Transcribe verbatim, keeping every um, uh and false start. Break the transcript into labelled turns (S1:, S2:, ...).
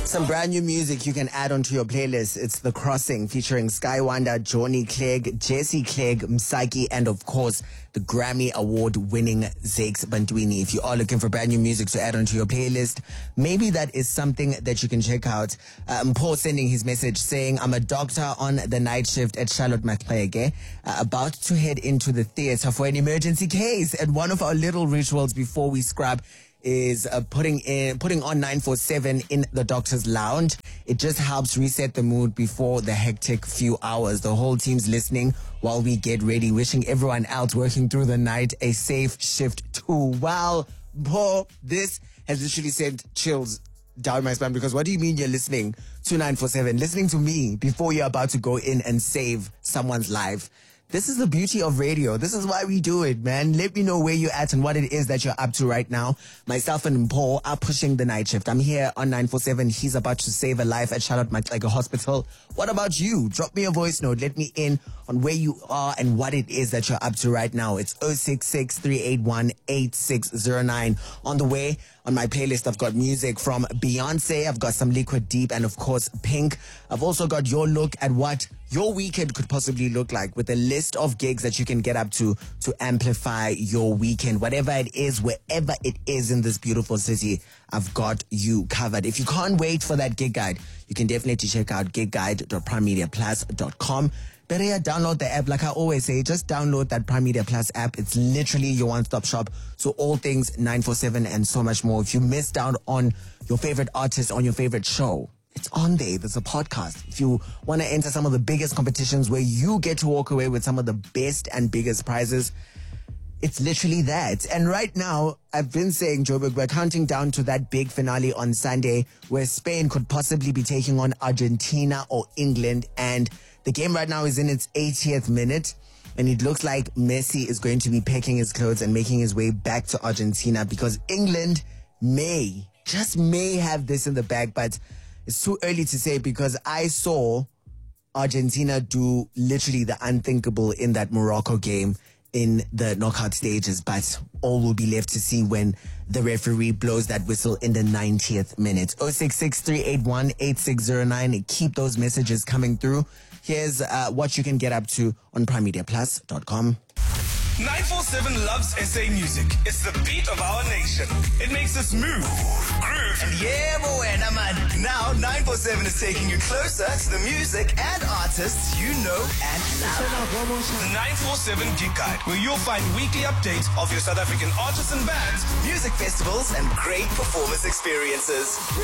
S1: Some brand new music you can add onto your playlist. It's The Crossing featuring Skywanda, Johnny Clegg, Jesse Clegg, Msaki, and of course, the Grammy Award-winning Zakes Bantwini. If you are looking for brand new music to add onto your playlist, maybe that is something that you can check out. Um, Paul sending his message saying, I'm a doctor on the night shift at Charlotte Maxeke, uh, about to head into the theater for an emergency case. And one of our little rituals before we scrub is uh, putting in putting on nine four seven in the doctor's lounge. It just helps reset the mood before the hectic few hours. The whole team's listening while we get ready, wishing everyone else working through the night a safe shift too. Well, Paul, this has literally sent chills down my spine, because what do you mean you're listening to nine four seven, listening to me before you're about to go in and save someone's life? This is the beauty of radio. This is why we do it, man. Let me know where you're at and what it is that you're up to right now. Myself and Paul are pushing the night shift. I'm here on nine four seven. He's about to save a life at Charlotte Maxeke Hospital. What about you? Drop me a voice note. Let me in on where you are and what it is that you're up to right now. It's zero six six, three eight one, eight six zero nine. On the way, on my playlist, I've got music from Beyonce. I've got some Liquid Deep and, of course, Pink. I've also got your look at what your weekend could possibly look like, with a list of gigs that you can get up to to amplify your weekend. Whatever it is, wherever it is in this beautiful city, I've got you covered. If you can't wait for that gig guide, you can definitely check out gig guide dot prime media plus dot com. Better yet, download the app. Like I always say, just download that Prime Media Plus app. It's literally your one-stop shop to all things nine four seven and so much more. If you missed out on your favorite artist, on your favorite show, it's on there. There's a podcast. If you want to enter some of the biggest competitions where you get to walk away with some of the best and biggest prizes, it's literally that. And right now, I've been saying, Joburg, we're counting down to that big finale on Sunday where Spain could possibly be taking on Argentina or England. And the game right now is in its eightieth minute. And it looks like Messi is going to be packing his clothes and making his way back to Argentina, because England may, just may have this in the bag. But it's too early to say, because I saw Argentina do literally the unthinkable in that Morocco game in the knockout stages. But all will be left to see when the referee blows that whistle in the ninetieth minute. zero six six, three eight one, eight six zero nine. Keep those messages coming through. Here's uh, what you can get up to on prime media plus dot com.
S2: nine four seven loves S A music. It's the beat of our nation. It makes us move, groove, and yeah, boy, and man. Now nine four seven is taking you closer to the music and artists you know and love. The nine four seven Gig Guide, where you'll find weekly updates of your South African artists and bands, music festivals, and great performance experiences.